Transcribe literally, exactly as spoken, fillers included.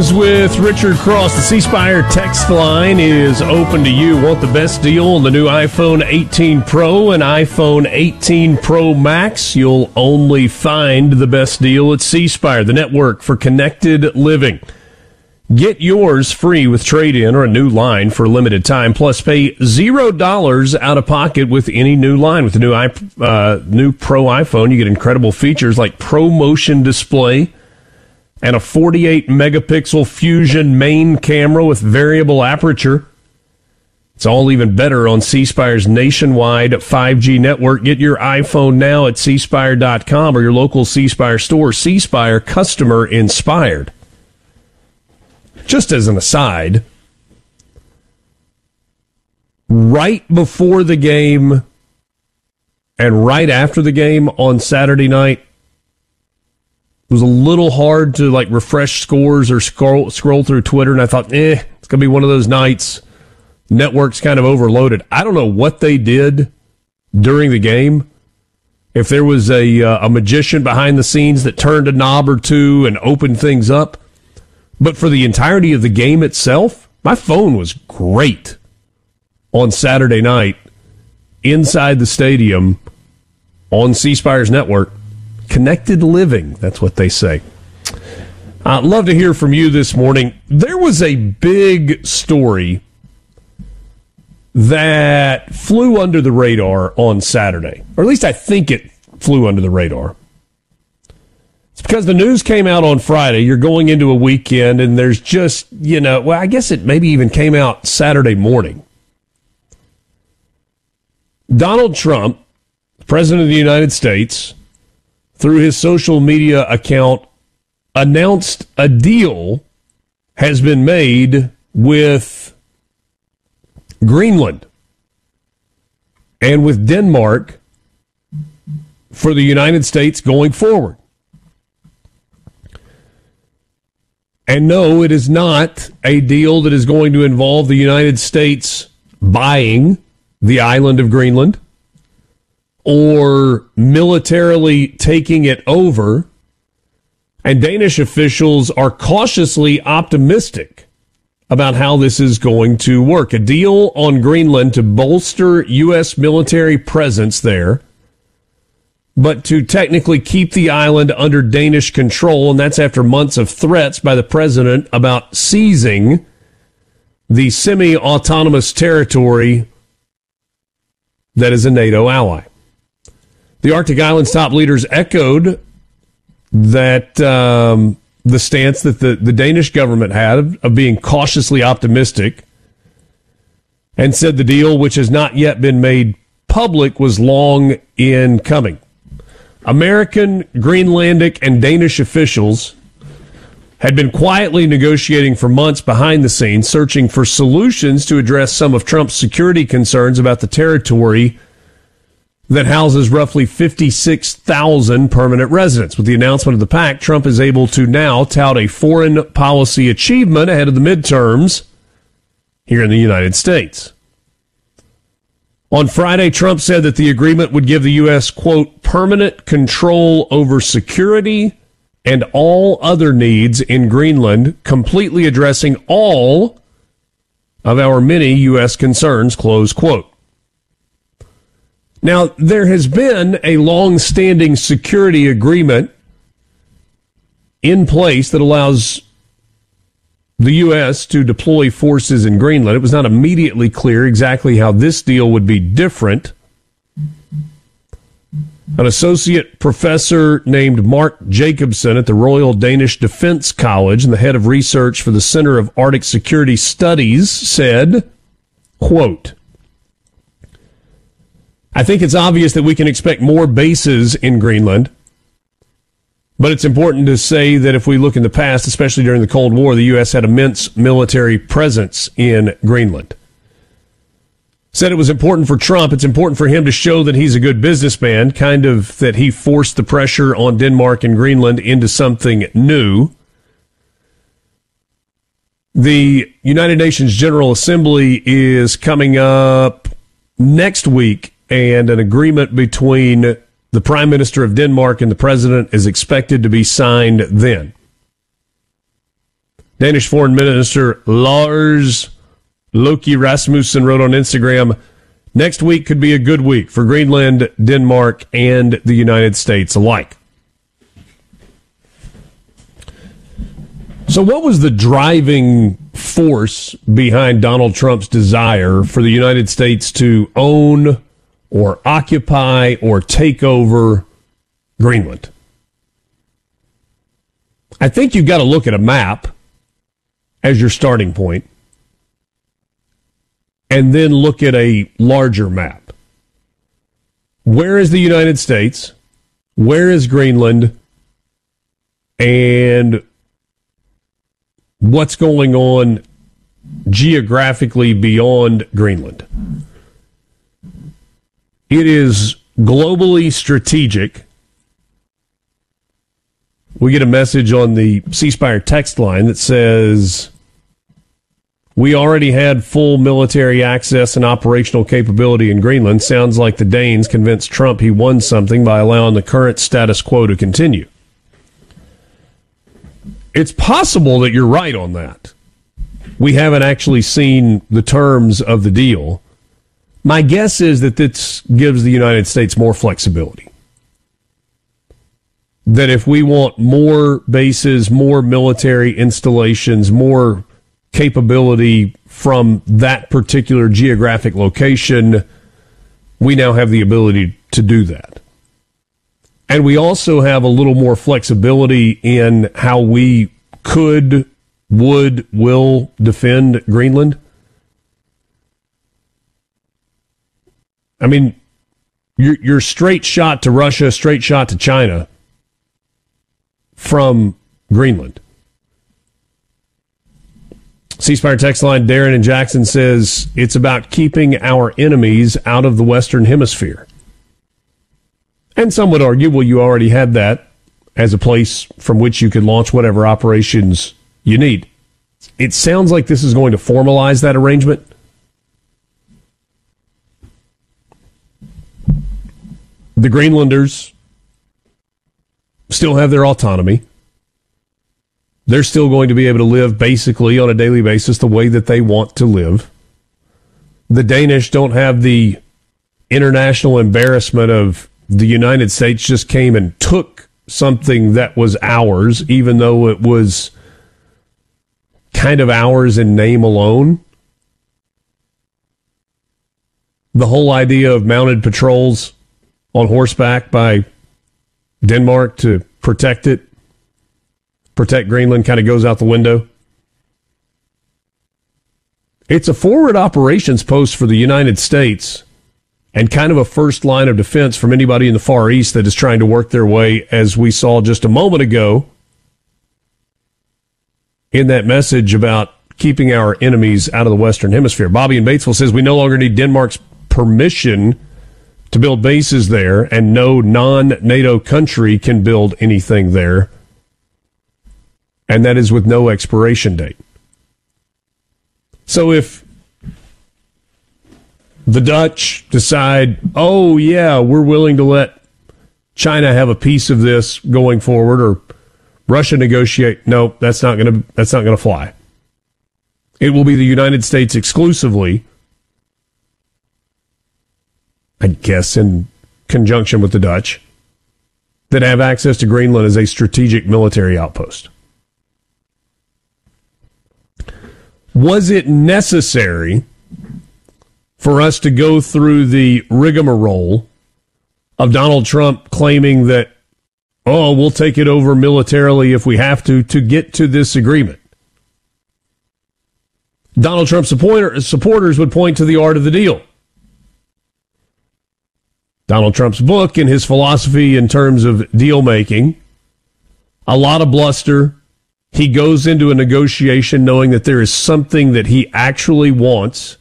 Mornings with Richard Cross. The C Spire text line is open to you. Want the best deal on the new iPhone eighteen Pro and iPhone eighteen Pro Max? You'll only find the best deal at C Spire, the network for connected living. Get yours free with trade-in or a new line for a limited time. Plus, pay zero dollars out of pocket with any new line. With the new uh, new Pro iPhone, you get incredible features like ProMotion display and a forty-eight megapixel Fusion main camera with variable aperture. It's all even better on C Spire's nationwide five G network. Get your iPhone now at c spire dot com or your local C Spire store. C Spire, customer inspired. Just as an aside, right before the game and right after the game on Saturday night, it was a little hard to like refresh scores or scroll scroll through Twitter, and I thought, eh, it's going to be one of those nights. Network's kind of overloaded. I don't know what they did during the game. If there was a uh, a magician behind the scenes that turned a knob or two and opened things up. But for the entirety of the game itself, my phone was great on Saturday night inside the stadium on C Spire's network. Connected living, that's what they say. I'd love to hear from you this morning. There was a big story that flew under the radar on Saturday, or at least I think it flew under the radar. It's because the news came out on Friday. You're going into a weekend, and there's just, you know, well, I guess it maybe even came out Saturday morning. Donald Trump, President of the United States, through his social media account, announced a deal has been made with Greenland and with Denmark for the United States going forward. And no, it is not a deal that is going to involve the United States buying the island of Greenland or militarily taking it over. And Danish officials are cautiously optimistic about how this is going to work. A deal on Greenland to bolster U S military presence there, but to technically keep the island under Danish control, and that's after months of threats by the president about seizing the semi-autonomous territory that is a NATO ally. The Arctic Islands top leaders echoed that um, the stance that the, the Danish government had of, of being cautiously optimistic, and said the deal, which has not yet been made public, was long in coming. American, Greenlandic, and Danish officials had been quietly negotiating for months behind the scenes, searching for solutions to address some of Trump's security concerns about the territory that houses roughly fifty-six thousand permanent residents. With the announcement of the pact, Trump is able to now tout a foreign policy achievement ahead of the midterms here in the United States. On Friday, Trump said that the agreement would give the U S, quote, permanent control over security and all other needs in Greenland, completely addressing all of our many U S concerns, close quote. Now, there has been a long-standing security agreement in place that allows the U S to deploy forces in Greenland. It was not immediately clear exactly how this deal would be different. An associate professor named Mark Jacobson at the Royal Danish Defence College and the head of research for the Center of Arctic Security Studies said, quote, I think it's obvious that we can expect more bases in Greenland, but it's important to say that if we look in the past, especially during the Cold War, the U S had immense military presence in Greenland. Said it was important for Trump. It's important for him to show that he's a good businessman, kind of that he forced the pressure on Denmark and Greenland into something new. The United Nations General Assembly is coming up next week, and an agreement between the Prime Minister of Denmark and the President is expected to be signed then. Danish Foreign Minister Lars Loke Rasmussen wrote on Instagram, next week could be a good week for Greenland, Denmark, and the United States alike. So what was the driving force behind Donald Trump's desire for the United States to own or occupy or take over Greenland? I think you've got to look at a map as your starting point and then look at a larger map. Where is the United States? Where is Greenland? And what's going on geographically beyond Greenland? It is globally strategic. We get a message on the C Spire text line that says, we already had full military access and operational capability in Greenland. Sounds like the Danes convinced Trump he won something by allowing the current status quo to continue. It's possible that you're right on that. We haven't actually seen the terms of the deal. My guess is that this gives the United States more flexibility. That if we want more bases, more military installations, more capability from that particular geographic location, we now have the ability to do that. And we also have a little more flexibility in how we could, would, will defend Greenland. I mean, you're, you're straight shot to Russia, straight shot to China from Greenland. C Spire text line, Darren and Jackson says, it's about keeping our enemies out of the Western Hemisphere. And some would argue, well, you already had that as a place from which you could launch whatever operations you need. It sounds like this is going to formalize that arrangement. The Greenlanders still have their autonomy. They're still going to be able to live basically on a daily basis the way that they want to live. The Danish don't have the international embarrassment of the United States just came and took something that was ours, even though it was kind of ours in name alone. The whole idea of mounted patrols on horseback by Denmark to protect it, protect Greenland, kind of goes out the window. It's a forward operations post for the United States and kind of a first line of defense from anybody in the Far East that is trying to work their way, as we saw just a moment ago in that message about keeping our enemies out of the Western Hemisphere. Bobby in Batesville says we no longer need Denmark's permission to build bases there, and no non-NATO country can build anything there. And that is with no expiration date. So if the Dutch decide, oh, yeah, we're willing to let China have a piece of this going forward, or Russia negotiate, no, that's not going to that's not going to fly. It will be the United States exclusively, I guess, in conjunction with the Dutch, that have access to Greenland as a strategic military outpost. Was it necessary for us to go through the rigmarole of Donald Trump claiming that, oh, we'll take it over militarily if we have to, to get to this agreement? Donald Trump supporter, supporters would point to the art of the deal. Donald Trump's book and his philosophy in terms of deal making, a lot of bluster. He goes into a negotiation knowing that there is something that he actually wants